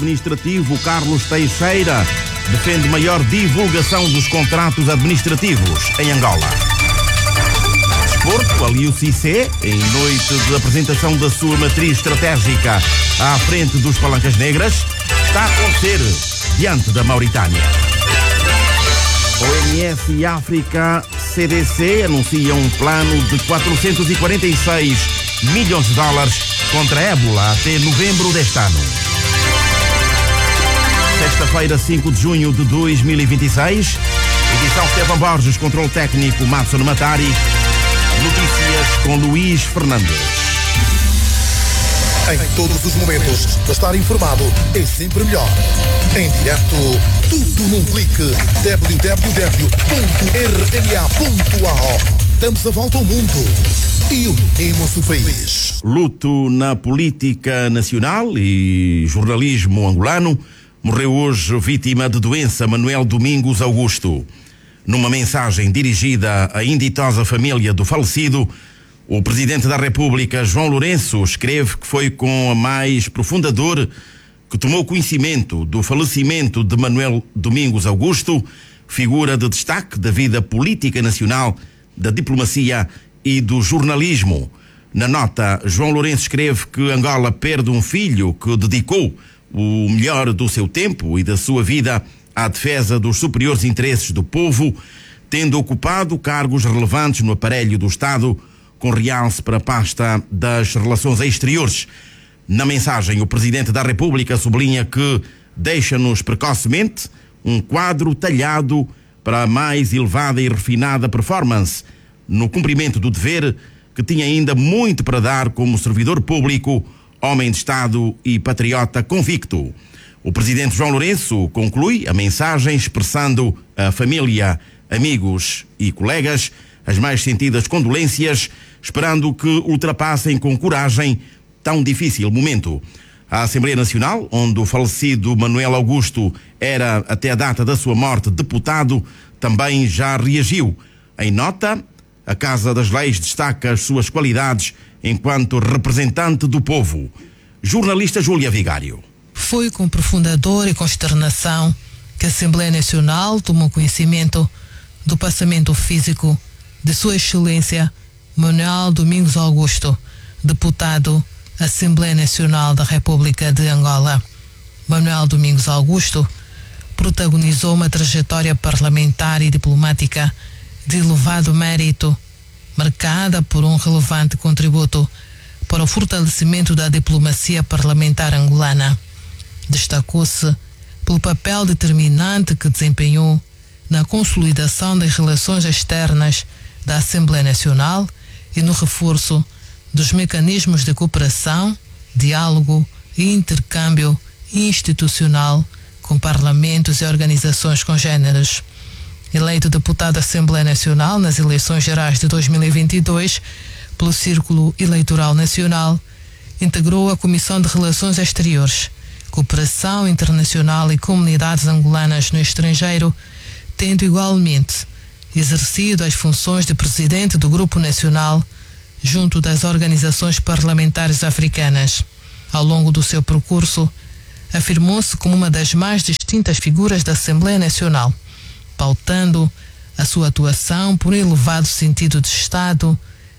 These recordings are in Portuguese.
administrativo Carlos Teixeira defende maior divulgação dos contratos administrativos em Angola. Desporto, Aliou Cissé, em noite de apresentação da sua matriz estratégica à frente dos Palancas Negras, está a acontecer diante da Mauritânia. OMS e África CDC anunciam um plano de 446 milhões de dólares contra a ébola até novembro deste ano. Sexta-feira, 5 de junho de 2026, edição Esteban Borges, controle técnico Matson Matari, notícias com Luís Fernandes. Em todos os momentos, estar informado é sempre melhor. Em direto, tudo num clique. www.rma.ao. Damos a volta ao mundo e unimos o país. Luto na política nacional e jornalismo angolano. Morreu hoje vítima de doença Manuel Domingos Augusto. Numa mensagem dirigida à inditosa família do falecido, o Presidente da República, João Lourenço, escreve que foi com a mais profunda dor que tomou conhecimento do falecimento de Manuel Domingos Augusto, figura de destaque da vida política nacional, da diplomacia e do jornalismo. Na nota, João Lourenço escreve que Angola perde um filho que dedicou o melhor do seu tempo e da sua vida à defesa dos superiores interesses do povo, tendo ocupado cargos relevantes no aparelho do Estado, com realce para a pasta das relações exteriores. Na mensagem, o Presidente da República sublinha que deixa-nos precocemente um quadro talhado para a mais elevada e refinada performance, no cumprimento do dever que tinha ainda muito para dar como servidor público, homem de Estado e patriota convicto. O Presidente João Lourenço conclui a mensagem expressando à família, amigos e colegas as mais sentidas condolências, esperando que ultrapassem com coragem tão difícil momento. A Assembleia Nacional, onde o falecido Manuel Augusto era, até a data da sua morte, deputado, também já reagiu. Em nota, a Casa das Leis destaca as suas qualidades enquanto representante do povo. Jornalista Júlia Vigário. Foi com profunda dor e consternação que a Assembleia Nacional tomou conhecimento do passamento físico de Sua Excelência Manuel Domingos Augusto, deputado à Assembleia Nacional da República de Angola. Manuel Domingos Augusto protagonizou uma trajetória parlamentar e diplomática de elevado mérito, marcada por um relevante contributo para o fortalecimento da diplomacia parlamentar angolana. Destacou-se pelo papel determinante que desempenhou na consolidação das relações externas da Assembleia Nacional e no reforço dos mecanismos de cooperação, diálogo e intercâmbio institucional com parlamentos e organizações congêneres. Eleito deputado da Assembleia Nacional nas eleições gerais de 2022 pelo Círculo Eleitoral Nacional, integrou a Comissão de Relações Exteriores, Cooperação Internacional e Comunidades Angolanas no Estrangeiro, tendo igualmente exercido as funções de presidente do Grupo Nacional junto das organizações parlamentares africanas. Ao longo do seu percurso, afirmou-se como uma das mais distintas figuras da Assembleia Nacional, pautando a sua atuação por um elevado sentido de Estado,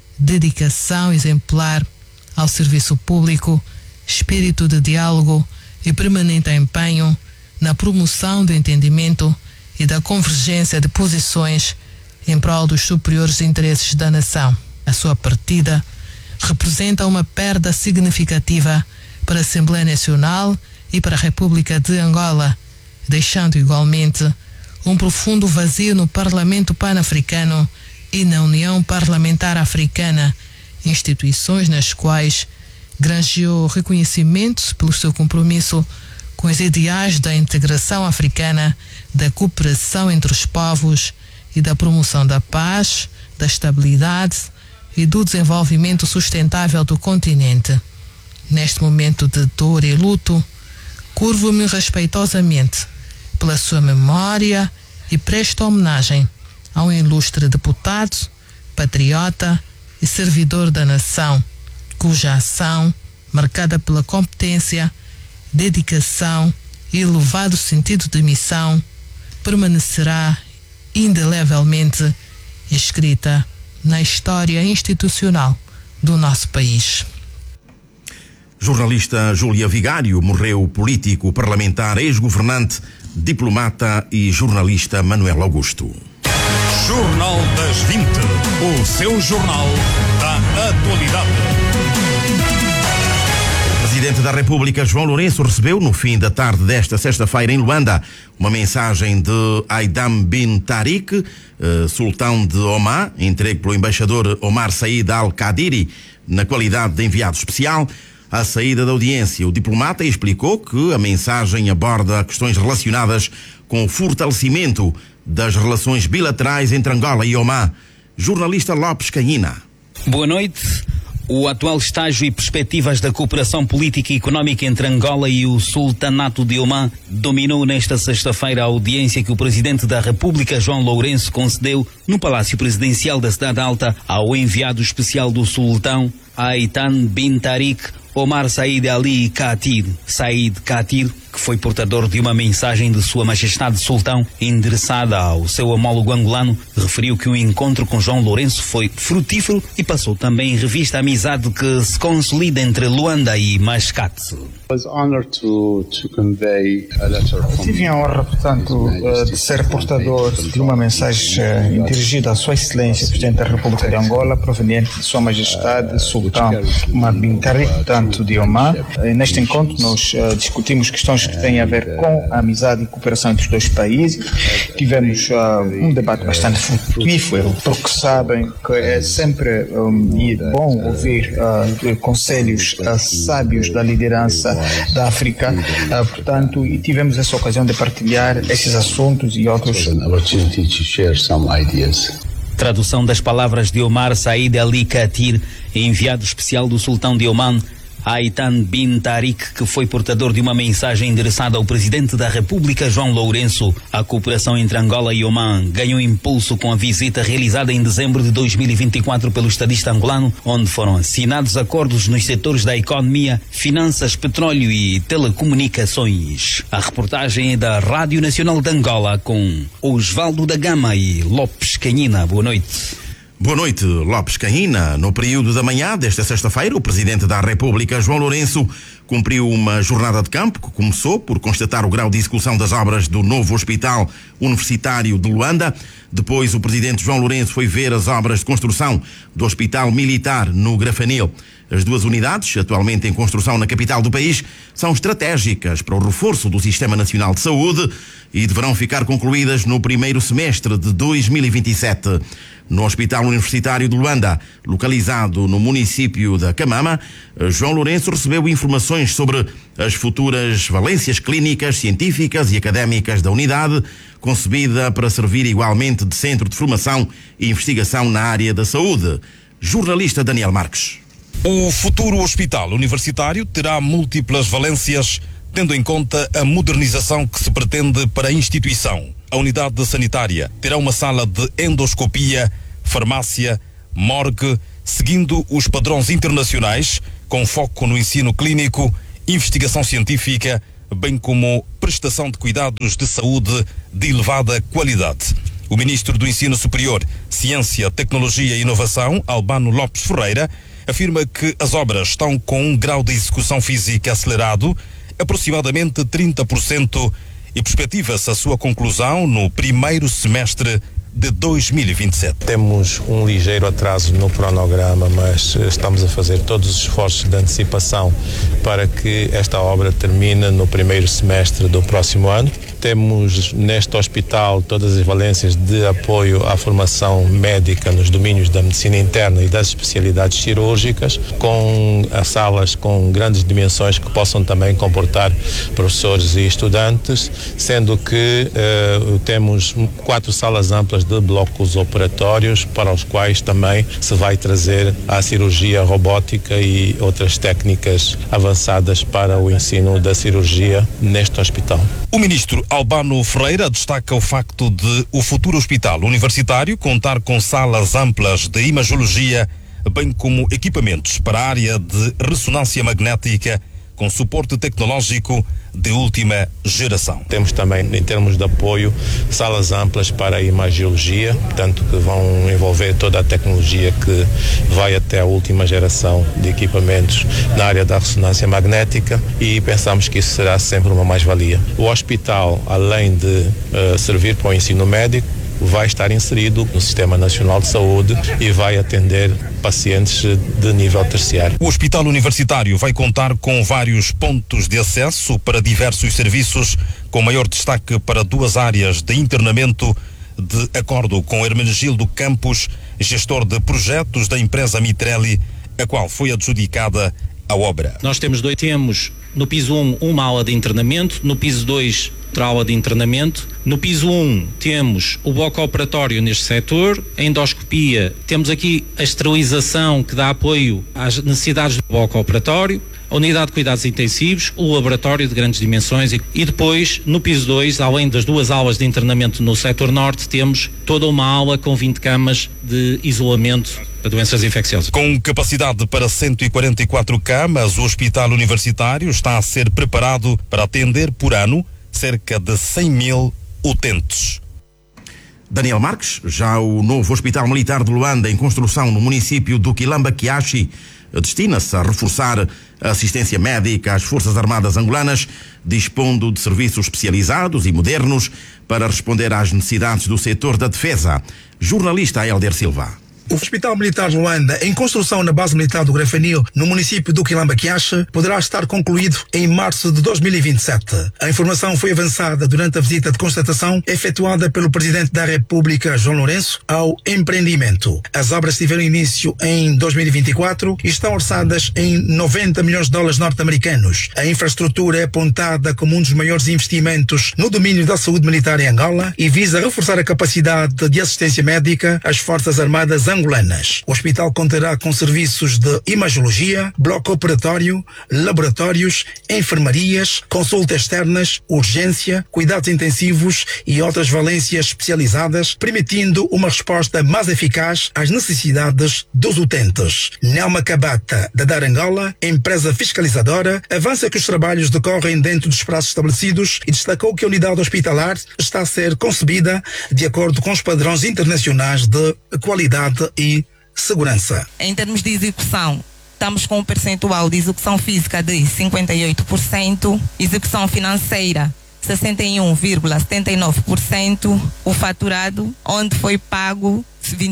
dedicação exemplar ao serviço público, espírito de diálogo e permanente empenho na promoção do entendimento e da convergência de posições em prol dos superiores interesses da nação. A sua partida representa uma perda significativa para a Assembleia Nacional e para a República de Angola, deixando igualmente um profundo vazio no Parlamento Pan-Africano e na União Parlamentar Africana, instituições nas quais granjeou reconhecimentos pelo seu compromisso com os ideais da integração africana, da cooperação entre os povos e da promoção da paz, da estabilidade e do desenvolvimento sustentável do continente. Neste momento de dor e luto, curvo-me respeitosamente pela sua memória e presto homenagem a um ilustre deputado, patriota e servidor da nação, cuja ação, marcada pela competência dedicação e elevado sentido de missão permanecerá indelevelmente escrita na história institucional do nosso país. Jornalista Júlia Vigário morreu político, parlamentar, ex-governante, diplomata e jornalista Manuel Augusto. Jornal das 20, o seu jornal da atualidade. O Presidente da República, João Lourenço, recebeu no fim da tarde desta sexta-feira em Luanda uma mensagem de Aidam bin Tariq, sultão de Omã, entregue pelo embaixador Omar Said Al-Qadiri na qualidade de enviado especial. À saída da audiência, o diplomata explicou que a mensagem aborda questões relacionadas com o fortalecimento das relações bilaterais entre Angola e Omã. Jornalista Lopes Canhina. Boa noite. O atual estágio e perspectivas da cooperação política e económica entre Angola e o Sultanato de Omã dominou nesta sexta-feira a audiência que o Presidente da República, João Lourenço, concedeu no Palácio Presidencial da Cidade Alta ao enviado especial do Sultão, Aidam bin Tariq, Omar Said Ali Qatir. Said Qatir, que foi portador de uma mensagem de Sua Majestade Sultão endereçada ao seu homólogo angolano, referiu que o encontro com João Lourenço foi frutífero e passou também em revista a amizade que se consolida entre Luanda e Mascate. Tive a honra, portanto, de ser portador de uma mensagem dirigida à Sua Excelência, Presidente da República de Angola, proveniente de Sua Majestade Sultão Omar bin Tariq, tanto de Omã. Neste encontro nós discutimos questões que têm a ver com a amizade e cooperação entre os dois países. Tivemos um debate bastante frutífero, porque sabem que é sempre bom ouvir conselhos sábios da liderança da África, portanto, e tivemos essa ocasião de partilhar esses assuntos e outros. Tradução das palavras de Omar Said Ali Qatir, enviado especial do Sultão de Omã, Aidam bin Tariq, que foi portador de uma mensagem endereçada ao Presidente da República, João Lourenço. A cooperação entre Angola e Omã ganhou impulso com a visita realizada em dezembro de 2024 pelo estadista angolano, onde foram assinados acordos nos setores da economia, finanças, petróleo e telecomunicações. A reportagem é da Rádio Nacional de Angola com Osvaldo da Gama e Lopes Canhina. Boa noite. Boa noite, Lopes Canhina. No período da manhã desta sexta-feira, o Presidente da República, João Lourenço, cumpriu uma jornada de campo que começou por constatar o grau de execução das obras do novo Hospital Universitário de Luanda. Depois, o Presidente João Lourenço foi ver as obras de construção do Hospital Militar no Grafanil. As duas unidades, atualmente em construção na capital do país, são estratégicas para o reforço do Sistema Nacional de Saúde e deverão ficar concluídas no primeiro semestre de 2027. No Hospital Universitário de Luanda, localizado no município da Camama, João Lourenço recebeu informações sobre as futuras valências clínicas, científicas e académicas da unidade, concebida para servir igualmente de centro de formação e investigação na área da saúde. Jornalista Daniel Marques. O futuro hospital universitário terá múltiplas valências, tendo em conta a modernização que se pretende para a instituição. A unidade sanitária terá uma sala de endoscopia, farmácia, morgue, seguindo os padrões internacionais, com foco no ensino clínico, investigação científica, bem como prestação de cuidados de saúde de elevada qualidade. O Ministro do Ensino Superior, Ciência, Tecnologia e Inovação, Albano Lopes Ferreira, afirma que as obras estão com um grau de execução física acelerado, aproximadamente 30%, e perspectiva-se a sua conclusão no primeiro semestre de 2027. Temos um ligeiro atraso no cronograma, mas estamos a fazer todos os esforços de antecipação para que esta obra termine no primeiro semestre do próximo ano. Temos neste hospital todas as valências de apoio à formação médica nos domínios da medicina interna e das especialidades cirúrgicas, com as salas com grandes dimensões que possam também comportar professores e estudantes, sendo que temos 4 salas amplas de blocos operatórios, para os quais também se vai trazer a cirurgia robótica e outras técnicas avançadas para o ensino da cirurgia neste hospital. O ministro Albano Ferreira destaca o facto de o futuro hospital universitário contar com salas amplas de imagiologia, bem como equipamentos para a área de ressonância magnética, com suporte tecnológico de última geração. Temos também, em termos de apoio, salas amplas para a imagiologia, portanto que vão envolver toda a tecnologia que vai até a última geração de equipamentos na área da ressonância magnética, e pensamos que isso será sempre uma mais-valia. O hospital, além de servir para o ensino médico, vai estar inserido no Sistema Nacional de Saúde e vai atender pacientes de nível terciário. O Hospital Universitário vai contar com vários pontos de acesso para diversos serviços, com maior destaque para 2 áreas de internamento, de acordo com Hermenegildo Campos, gestor de projetos da empresa Mitrelli, a qual foi adjudicada a obra. Nós temos no piso 1 uma aula de internamento, no piso 2 outra aula de internamento. No piso 1 temos o bloco operatório neste setor, a endoscopia, temos aqui a esterilização que dá apoio às necessidades do bloco operatório, a unidade de cuidados intensivos, o laboratório de grandes dimensões e depois, no piso 2, além das 2 aulas de internamento no setor norte, temos toda uma aula com 20 camas de isolamento para doenças infecciosas. Com capacidade para 144 camas, o Hospital Universitário está a ser preparado para atender por ano cerca de 100 mil utentes. Daniel Marques, já o novo Hospital Militar de Luanda, em construção no município do Quilamba Quiaxi, destina-se a reforçar a assistência médica às Forças Armadas angolanas, dispondo de serviços especializados e modernos para responder às necessidades do setor da defesa. Jornalista Helder Silva. O Hospital Militar de Luanda, em construção na base militar do Grafanil, no município do Quilamba Quiaxi, poderá estar concluído em março de 2027. A informação foi avançada durante a visita de constatação efetuada pelo Presidente da República, João Lourenço, ao empreendimento. As obras tiveram início em 2024 e estão orçadas em 90 milhões de dólares norte-americanos. A infraestrutura é apontada como um dos maiores investimentos no domínio da saúde militar em Angola e visa reforçar a capacidade de assistência médica às Forças Armadas angolanas. O hospital contará com serviços de imagiologia, bloco operatório, laboratórios, enfermarias, consultas externas, urgência, cuidados intensivos e outras valências especializadas, permitindo uma resposta mais eficaz às necessidades dos utentes. Nelma Cabata, da Dar Angola, empresa fiscalizadora, avança que os trabalhos decorrem dentro dos prazos estabelecidos e destacou que a unidade hospitalar está a ser concebida de acordo com os padrões internacionais de qualidade e segurança. Em termos de execução, estamos com um percentual de execução física de 58%, execução financeira 61,79%, o faturado, onde foi pago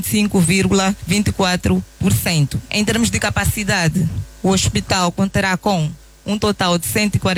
25,24%. Em termos de capacidade, o hospital contará com um total de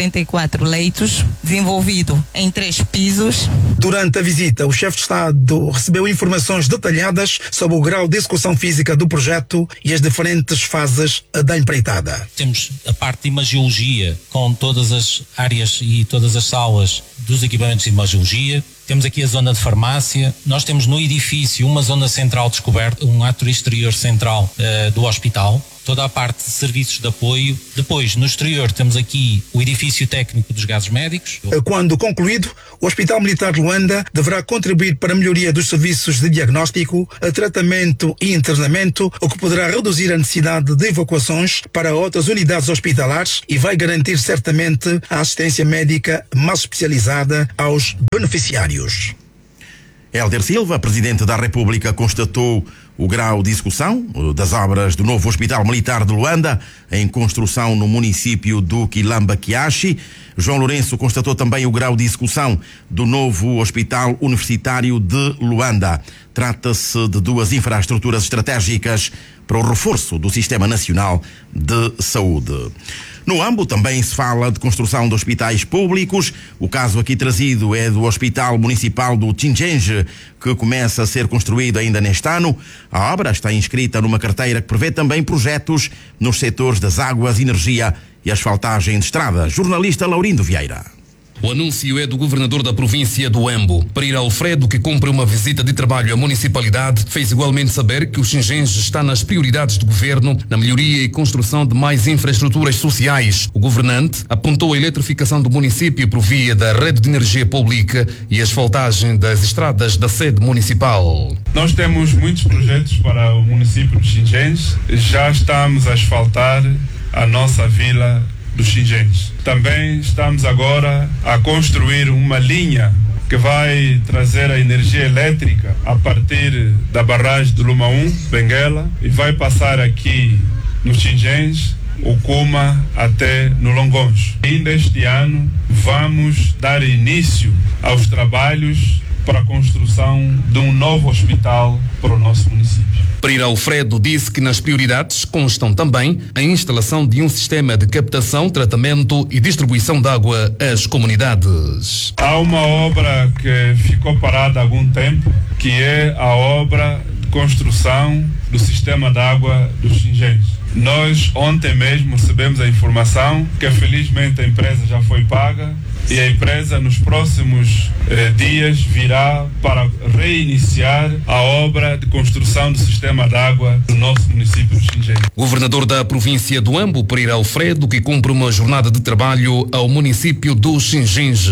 144 leitos, desenvolvido em 3 pisos. Durante a visita, o chefe de Estado recebeu informações detalhadas sobre o grau de execução física do projeto e as diferentes fases da empreitada. Temos a parte de imagiologia, com todas as áreas e todas as salas dos equipamentos de imagiologia. Temos aqui a zona de farmácia. Nós temos no edifício uma zona central descoberta, um ato exterior central do hospital. Toda a parte de serviços de apoio. Depois, no exterior, temos aqui o edifício técnico dos gases médicos. Quando concluído, o Hospital Militar de Luanda deverá contribuir para a melhoria dos serviços de diagnóstico, tratamento e internamento, o que poderá reduzir a necessidade de evacuações para outras unidades hospitalares e vai garantir certamente a assistência médica mais especializada aos beneficiários. Helder Silva, Presidente da República, constatou o grau de execução das obras do novo Hospital Militar de Luanda, em construção no município do Quilamba Quiaxi. João Lourenço constatou também o grau de execução do novo Hospital Universitário de Luanda. Trata-se de 2 infraestruturas estratégicas para o reforço do Sistema Nacional de Saúde. No AMBO também se fala de construção de hospitais públicos. O caso aqui trazido é do Hospital Municipal do Tchinjenge, que começa a ser construído ainda neste ano. A obra está inscrita numa carteira que prevê também projetos nos setores das águas, energia e asfaltagem de estradas. Jornalista Laurindo Vieira. O anúncio é do governador da província do Embu. Pereira Alfredo, que cumpre uma visita de trabalho à municipalidade, fez igualmente saber que o Tchinjenge está nas prioridades do governo na melhoria e construção de mais infraestruturas sociais. O governante apontou a eletrificação do município por via da rede de energia pública e a asfaltagem das estradas da sede municipal. Nós temos muitos projetos para o município de Tchinjenge. Já estamos a asfaltar a nossa vila dos Xingens. Também estamos agora a construir uma linha que vai trazer a energia elétrica a partir da barragem do Luma 1, Benguela, e vai passar aqui nos Xingens, o Cuma até no Longonjo. Ainda este ano vamos dar início aos trabalhos para a construção de um novo hospital para o nosso município. Pereira Alfredo disse que nas prioridades constam também a instalação de um sistema de captação, tratamento e distribuição de água às comunidades. Há uma obra que ficou parada há algum tempo, que é a obra de construção do sistema de água dos Xingens. Nós ontem mesmo recebemos a informação que felizmente a empresa já foi paga e a empresa nos próximos dias virá para reiniciar a obra de construção do sistema de água do nosso município de Xingens. Governador da província do Embu, Pereira Alfredo, que cumpre uma jornada de trabalho ao município do Xingens.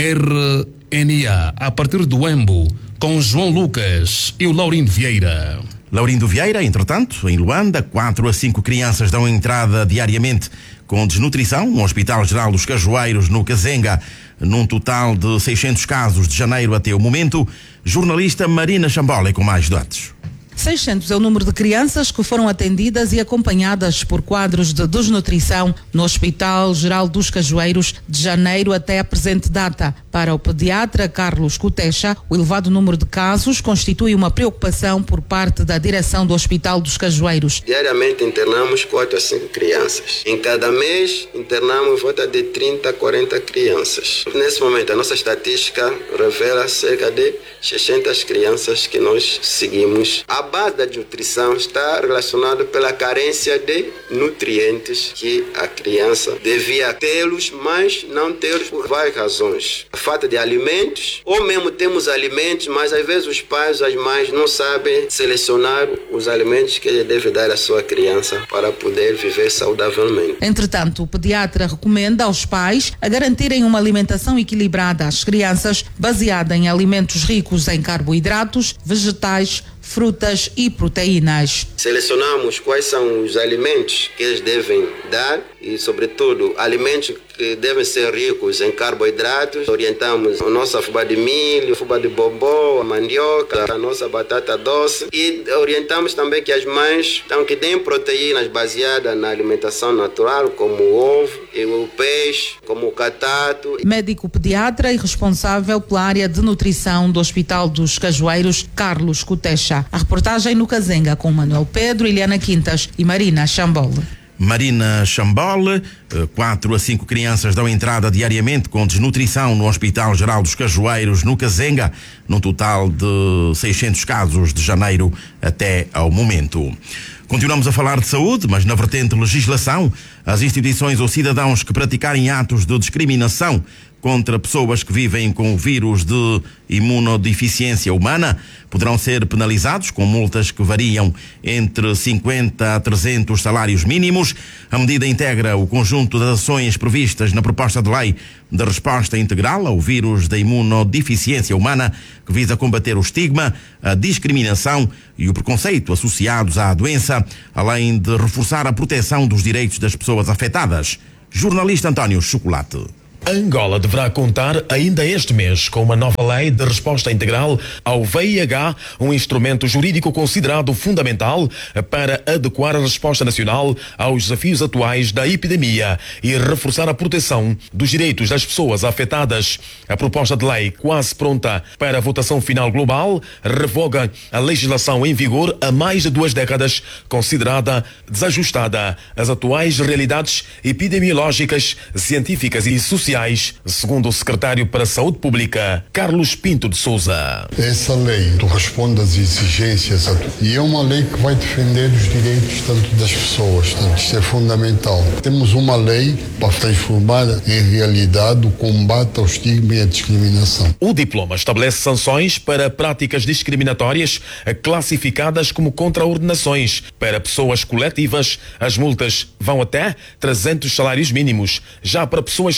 RNA, a partir do Embu, com João Lucas e o Laurindo Vieira. Laurindo Vieira, entretanto, em Luanda, 4 a 5 crianças dão entrada diariamente com desnutrição no Hospital Geral dos Cajueiros, no Kazenga, num total de 600 casos de janeiro até o momento. Jornalista Marina Chambola com mais dados. 600 é o número de crianças que foram atendidas e acompanhadas por quadros de desnutrição no Hospital Geral dos Cajueiros de janeiro até a presente data. Para o pediatra Carlos Cutecha, o elevado número de casos constitui uma preocupação por parte da direção do Hospital dos Cajueiros. Diariamente internamos 4 a 5 crianças. Em cada mês internamos volta de 30 a 40 crianças. Nesse momento a nossa estatística revela cerca de 600 crianças que nós seguimos. A base da nutrição está relacionada pela carência de nutrientes que a criança devia tê-los, mas não tê-los por várias razões. A falta de alimentos, ou mesmo temos alimentos, mas às vezes os pais, as mães não sabem selecionar os alimentos que ele deve dar à sua criança para poder viver saudavelmente. Entretanto, o pediatra recomenda aos pais a garantirem uma alimentação equilibrada às crianças, baseada em alimentos ricos em carboidratos, vegetais, frutas e proteínas. Selecionamos quais são os alimentos que eles devem dar e, sobretudo, alimentos que devem ser ricos em carboidratos. Orientamos a nossa fubá de milho, fubá de bobó, a mandioca, a nossa batata doce e orientamos também que as mães que deem proteínas baseadas na alimentação natural, como o ovo e o peixe, como o catato. Médico pediatra e responsável pela área de nutrição do Hospital dos Cajueiros, Carlos Cutecha. A reportagem no Kazenga com Manuel Pedro, Eliana Quintas e Marina Chambola. Marina Chambola, 4 a 5 crianças dão entrada diariamente com desnutrição no Hospital Geral dos Cajueiros, no Kazenga, num total de 600 casos de janeiro até ao momento. Continuamos a falar de saúde, mas na vertente legislação, as instituições ou cidadãos que praticarem atos de discriminação contra pessoas que vivem com o vírus de imunodeficiência humana poderão ser penalizados com multas que variam entre 50 a 300 salários mínimos. A medida integra o conjunto das ações previstas na proposta de lei de resposta integral ao vírus da imunodeficiência humana, que visa combater o estigma, a discriminação e o preconceito associados à doença, além de reforçar a proteção dos direitos das pessoas afetadas. Jornalista António Chocolate. Angola deverá contar ainda este mês com uma nova lei de resposta integral ao VIH, um instrumento jurídico considerado fundamental para adequar a resposta nacional aos desafios atuais da epidemia e reforçar a proteção dos direitos das pessoas afetadas. A proposta de lei, quase pronta para a votação final global, revoga a legislação em vigor há mais de 2 décadas, considerada desajustada às atuais realidades epidemiológicas, científicas e sociais, segundo o secretário para a Saúde Pública, Carlos Pinto de Sousa. Essa lei responde às exigências e é uma lei que vai defender os direitos tanto das pessoas, tanto isto é fundamental. Temos uma lei para transformar em realidade o combate ao estigma e à discriminação. O diploma estabelece sanções para práticas discriminatórias classificadas como contraordenações. Para pessoas coletivas, as multas vão até 300 salários mínimos. Já para pessoas singulares,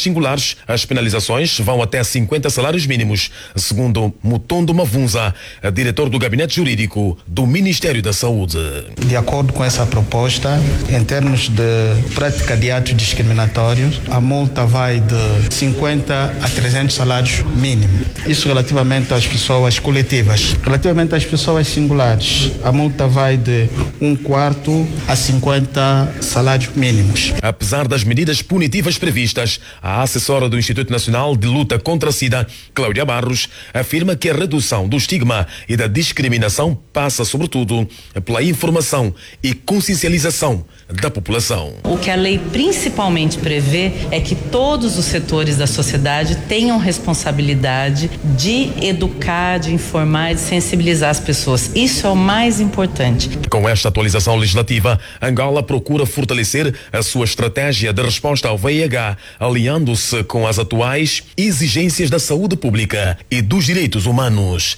irregulares, as penalizações vão até 50 salários mínimos, segundo Mutondo Mavunza, diretor do Gabinete Jurídico do Ministério da Saúde. De acordo com essa proposta, em termos de prática de atos discriminatórios, a multa vai de 50 a 300 salários mínimos. Isso relativamente às pessoas coletivas. Relativamente às pessoas singulares, a multa vai de 1/4 a 50 salários mínimos. Apesar das medidas punitivas previstas, a assessora do Instituto Nacional de Luta contra a SIDA, Cláudia Barros, afirma que a redução do estigma e da discriminação passa, sobretudo, pela informação e consciencialização da população. O que a lei principalmente prevê é que todos os setores da sociedade tenham responsabilidade de educar, de informar e de sensibilizar as pessoas. Isso é o mais importante. Com esta atualização legislativa, Angola procura fortalecer a sua estratégia de resposta ao VIH, alinhando-se com as atuais exigências da saúde pública e dos direitos humanos.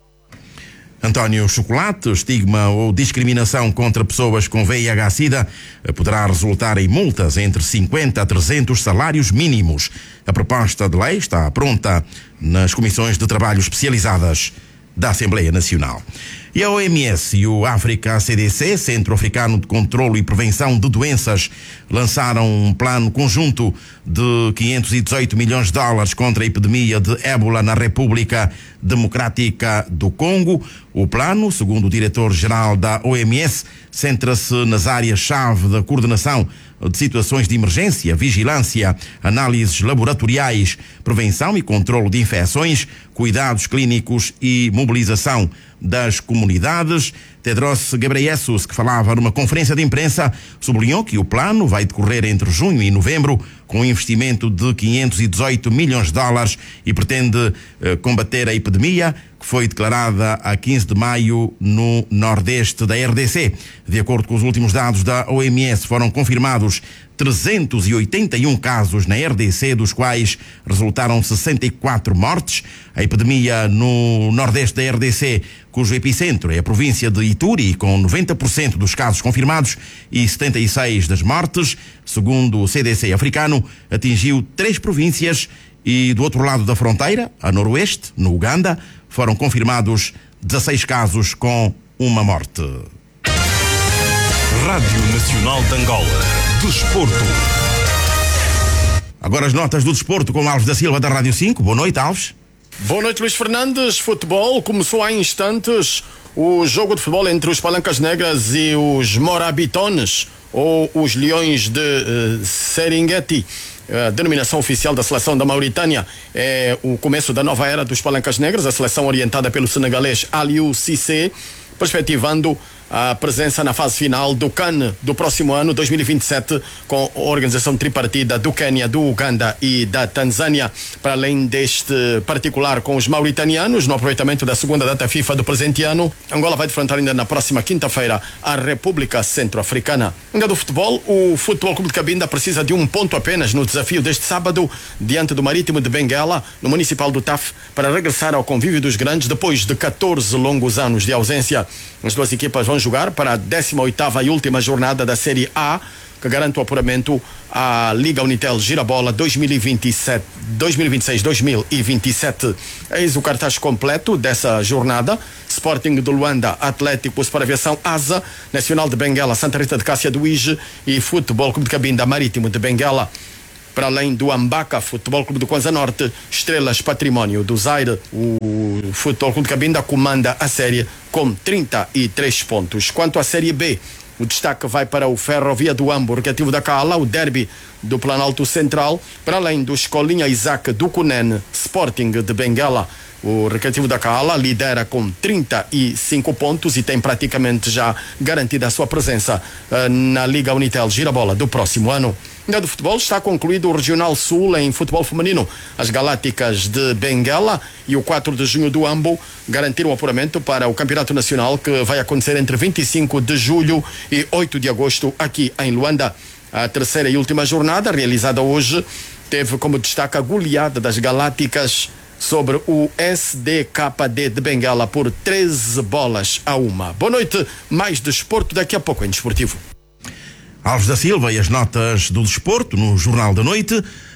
António Chocolate, estigma ou discriminação contra pessoas com VIH-Sida poderá resultar em multas entre 50 a 300 salários mínimos. A proposta de lei está pronta nas comissões de trabalho especializadas da Assembleia Nacional. E a OMS e o África CDC, Centro Africano de Controlo e Prevenção de Doenças, lançaram um plano conjunto de 518 milhões de dólares contra a epidemia de ébola na República Democrática do Congo. O plano, segundo o diretor-geral da OMS, centra-se nas áreas-chave da coordenação de situações de emergência, vigilância, análises laboratoriais, prevenção e controlo de infecções, cuidados clínicos e mobilização das comunidades. Tedros Ghebreyesus, que falava numa conferência de imprensa, sublinhou que o plano vai decorrer entre junho e novembro com um investimento de 518 milhões de dólares e pretende combater a epidemia que foi declarada a 15 de maio no nordeste da RDC. De acordo com os últimos dados da OMS, foram confirmados 381 casos na RDC, dos quais resultaram 64 mortes. A epidemia no nordeste da RDC, cujo epicentro é a província de Ituri, com 90% dos casos confirmados e 76 das mortes, segundo o CDC africano, atingiu 3 províncias e do outro lado da fronteira, a noroeste, no Uganda, foram confirmados 16 casos com uma morte. Rádio Nacional de Angola. Desporto. Agora as notas do desporto com Alves da Silva da Rádio 5. Boa noite, Alves. Boa noite, Luís Fernandes. Futebol começou há instantes o jogo de futebol entre os Palancas Negras e os Morabitones, ou os Leões de Serengeti. A denominação oficial da seleção da Mauritânia é o começo da nova era dos Palancas Negras, a seleção orientada pelo senegalês Aliou Cissé, perspectivando a presença na fase final do CAN do próximo ano, 2027, com a organização tripartida do Quênia, do Uganda e da Tanzânia. Para além deste particular com os mauritanianos, no aproveitamento da segunda data FIFA do presente ano, Angola vai defrontar ainda na próxima quinta-feira a República Centro-Africana. Ainda do futebol, o Futebol Clube de Cabinda precisa de um ponto apenas no desafio deste sábado, diante do Marítimo de Benguela, no Municipal do TAF, para regressar ao convívio dos grandes depois de 14 longos anos de ausência. As duas equipas vão jogar para a 18ª e última jornada da Série A, que garante o apuramento à Liga Unitel Girabola 2026-2027. Eis o cartaz completo dessa jornada: Sporting de Luanda, Atlético para Aviação Asa, Nacional de Benguela, Santa Rita de Cássia do Ige e Futebol Clube de Cabinda Marítimo de Benguela. Para além do Ambaca, Futebol Clube do Kwanza Norte, Estrelas Património do Zaire. O Futebol Clube de Cabinda comanda a série com 33 pontos. Quanto à Série B, o destaque vai para o Ferrovia do Ambo, Recreativo da Kaala, o Derby do Planalto Central, para além do Escolinha Isaac do Cunene, Sporting de Benguela. O Recreativo da Kaala lidera com 35 pontos e tem praticamente já garantida a sua presença na Liga Unitel Girabola do próximo ano. Ainda do futebol, está concluído o Regional Sul em futebol feminino. As Galácticas de Benguela e o 4 de junho do Ambo garantiram o apuramento para o Campeonato Nacional, que vai acontecer entre 25 de julho e 8 de agosto aqui em Luanda. A terceira e última jornada, realizada hoje, teve como destaque a goleada das Galácticas sobre o SDKD de Benguela por 13-1. Boa noite, mais desporto daqui a pouco em Desportivo. Alves da Silva e as notas do desporto no Jornal da Noite.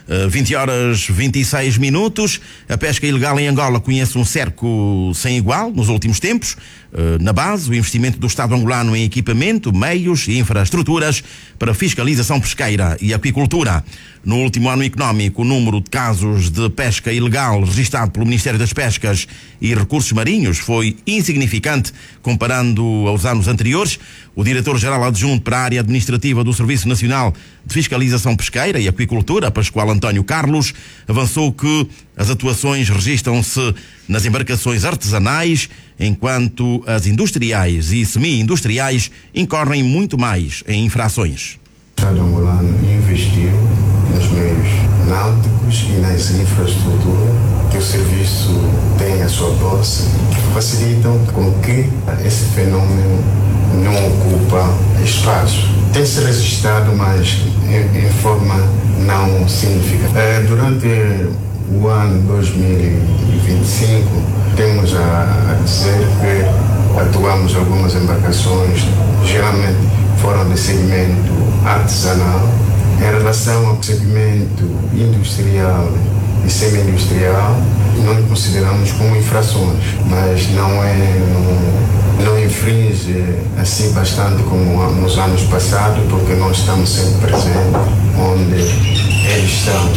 20h26. A pesca ilegal em Angola conhece um cerco sem igual nos últimos tempos. Na base, o investimento do Estado angolano em equipamento, meios e infraestruturas para fiscalização pesqueira e aquicultura. No último ano económico, o número de casos de pesca ilegal registrado pelo Ministério das Pescas e Recursos Marinhos foi insignificante comparando aos anos anteriores. O diretor-geral adjunto para a área administrativa do Serviço Nacional de Fiscalização Pesqueira e Aquicultura, Pascoal António Carlos, avançou que as atuações registram-se nas embarcações artesanais, enquanto as industriais e semi-industriais incorrem muito mais em infrações. O Estado angolano investiu nos meios náuticos e nas infraestruturas que o serviço tem à sua posse, que facilitam com que esse fenômeno não ocupa espaço. Tem-se registrado, mas em forma não significativa. Durante o ano 2025, temos a dizer que atuamos algumas embarcações, geralmente foram de segmento artesanal. Em relação ao segmento industrial e semi-industrial, não consideramos como infrações, mas não infringe assim bastante como nos anos passados, porque nós estamos sempre presentes onde eles estão.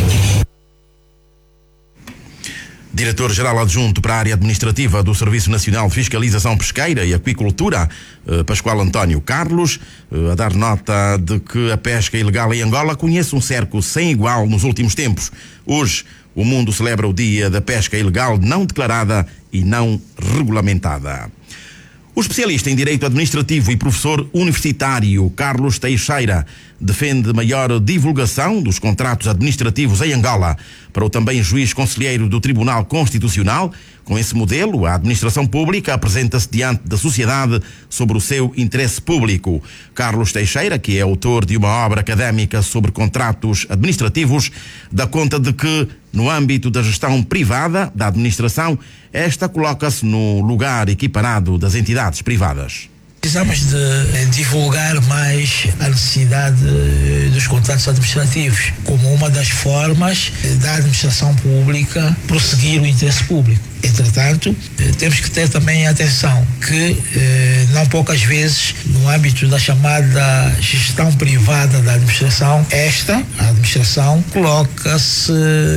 Diretor-geral adjunto para a área administrativa do Serviço Nacional de Fiscalização Pesqueira e Aquicultura, Pascoal António Carlos, a dar nota de que a pesca ilegal em Angola conhece um cerco sem igual nos últimos tempos. Hoje, o mundo celebra o Dia da Pesca Ilegal não declarada e não regulamentada. O especialista em Direito Administrativo e professor universitário Carlos Teixeira defende maior divulgação dos contratos administrativos em Angola. Para o também juiz conselheiro do Tribunal Constitucional, com esse modelo, a administração pública apresenta-se diante da sociedade sobre o seu interesse público. Carlos Teixeira, que é autor de uma obra académica sobre contratos administrativos, dá conta de que, no âmbito da gestão privada da administração, esta coloca-se no lugar equiparado das entidades privadas. Precisamos de divulgar mais a necessidade dos contratos administrativos como uma das formas da administração pública prosseguir o interesse público. Entretanto, temos que ter também atenção que não poucas vezes no âmbito da chamada gestão privada da administração, a administração coloca-se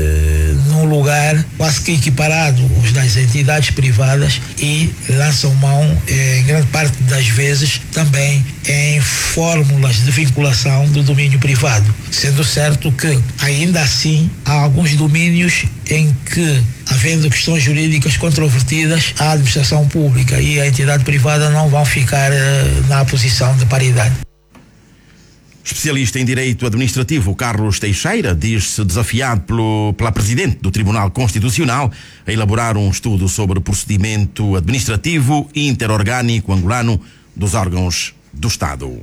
num lugar quase que equiparado aos das entidades privadas e lançam mão, em grande parte das vezes, também em fórmulas de vinculação do domínio privado, sendo certo que ainda assim há alguns domínios em que, havendo questões jurídicas controvertidas, a administração pública e a entidade privada não vão ficar na posição de paridade. Especialista em Direito Administrativo Carlos Teixeira diz-se desafiado pela Presidente do Tribunal Constitucional a elaborar um estudo sobre o procedimento administrativo interorgânico angolano dos órgãos do Estado.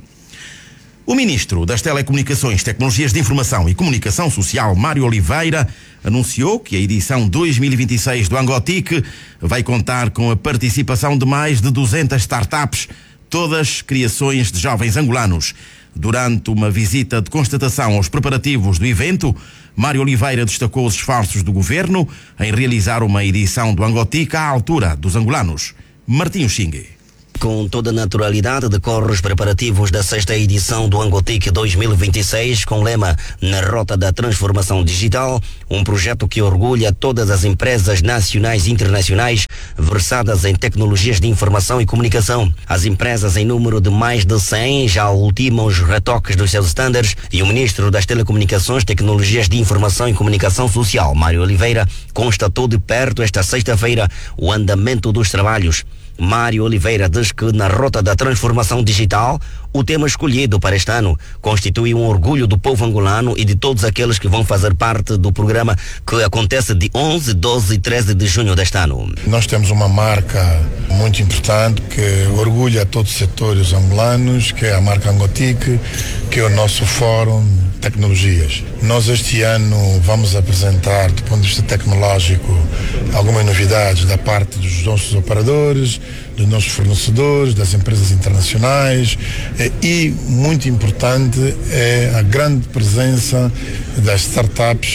O Ministro das Telecomunicações, Tecnologias de Informação e Comunicação Social, Mário Oliveira, anunciou que a edição 2026 do Angotic vai contar com a participação de mais de 200 startups, todas criações de jovens angolanos. Durante uma visita de constatação aos preparativos do evento, Mário Oliveira destacou os esforços do governo em realizar uma edição do Angotic à altura dos angolanos. Martinho Xingue. Com toda a naturalidade decorrem os preparativos da 6ª edição do Angotic 2026, com o lema Na Rota da Transformação Digital, um projeto que orgulha todas as empresas nacionais e internacionais versadas em tecnologias de informação e comunicação. As empresas em número de mais de 100 já ultimam os retoques dos seus estándares e o Ministro das Telecomunicações, Tecnologias de Informação e Comunicação Social, Mário Oliveira, constatou de perto esta sexta-feira o andamento dos trabalhos. Mário Oliveira diz que na Rota da Transformação Digital, o tema escolhido para este ano constitui um orgulho do povo angolano e de todos aqueles que vão fazer parte do programa que acontece de 11, 12 e 13 de junho deste ano. Nós temos uma marca muito importante que orgulha todos os setores angolanos, que é a marca Angotic, que é o nosso fórum de tecnologias. Nós este ano vamos apresentar, do ponto de vista tecnológico, algumas novidades da parte dos nossos operadores, dos nossos fornecedores, das empresas internacionais e, muito importante, é a grande presença das startups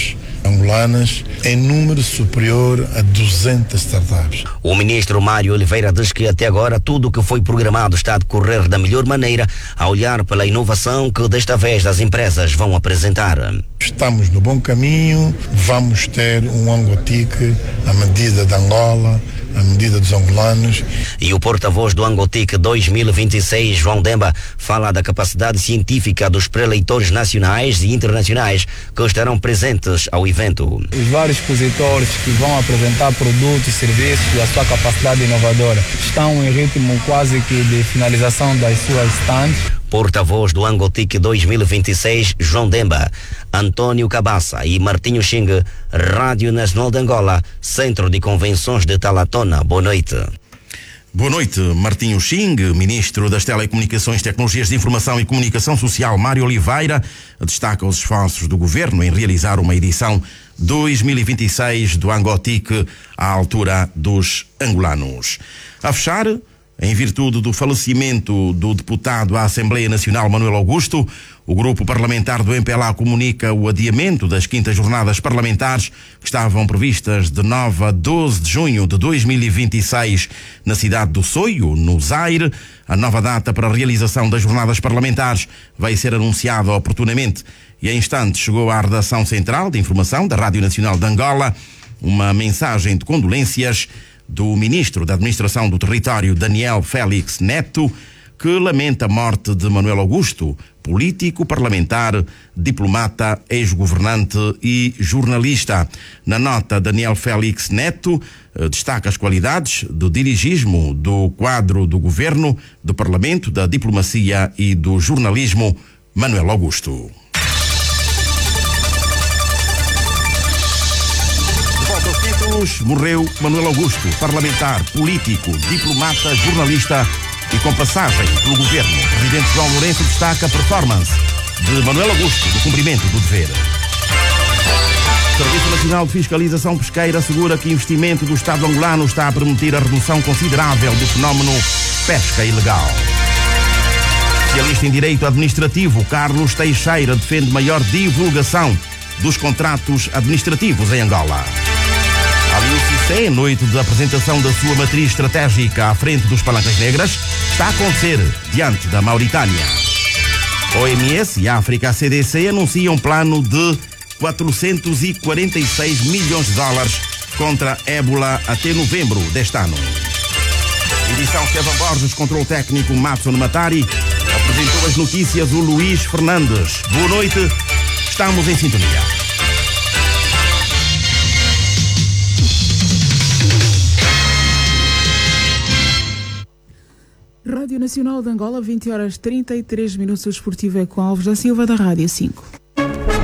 angolanas em número superior a 200 startups. O ministro Mário Oliveira diz que até agora tudo o que foi programado está a decorrer da melhor maneira, a olhar pela inovação que desta vez as empresas vão apresentar. Estamos no bom caminho, vamos ter um Angotique à medida de Angola, à medida dos angolanos. E o porta-voz do Angotique 2026, João Demba, fala da capacidade científica dos preleitores nacionais e internacionais que estarão presentes ao evento. Os vários expositores que vão apresentar produtos e serviços e a sua capacidade inovadora estão em ritmo quase que de finalização das suas stands. Porta-voz do Angotique 2026, João Demba. Antônio Cabaça e Martinho Xing, Rádio Nacional de Angola, Centro de Convenções de Talatona. Boa noite. Boa noite, Martinho Xing. Ministro das Telecomunicações, Tecnologias de Informação e Comunicação Social, Mário Oliveira, destaca os esforços do governo em realizar uma edição 2026 do Angotique à altura dos angolanos. A fechar, em virtude do falecimento do deputado à Assembleia Nacional Manuel Augusto, o grupo parlamentar do MPLA comunica o adiamento das 5ª jornadas parlamentares que estavam previstas de 9 a 12 de junho de 2026 na cidade do Soio, no Zaire. A nova data para a realização das jornadas parlamentares vai ser anunciada oportunamente e em instantes chegou à redação central de informação da Rádio Nacional de Angola uma mensagem de condolências do ministro da Administração do Território, Daniel Félix Neto, que lamenta a morte de Manuel Augusto, político, parlamentar, diplomata, ex-governante e jornalista. Na nota, Daniel Félix Neto destaca as qualidades do dirigismo do quadro do governo, do parlamento, da diplomacia e do jornalismo, Manuel Augusto. Morreu Manuel Augusto, parlamentar, político, diplomata, jornalista e com passagem pelo governo. O presidente João Lourenço destaca a performance de Manuel Augusto no cumprimento do dever. O Serviço Nacional de Fiscalização Pesqueira assegura que o investimento do Estado angolano está a permitir a redução considerável do fenómeno pesca ilegal. Especialista em Direito Administrativo, Carlos Teixeira, defende maior divulgação dos contratos administrativos em Angola. A Cissé, noite de apresentação da sua matriz estratégica à frente dos Palancas Negras, está a acontecer diante da Mauritânia. OMS e a África CDC anunciam um plano de 446 milhões de dólares contra a ébola até novembro deste ano. Edição Estevam Borges, controle técnico Matson Matari, apresentou as notícias o Luís Fernandes. Boa noite, estamos em sintonia. Rádio Nacional de Angola, 20h33, o Esportivo é com Alves da Silva, da Rádio 5.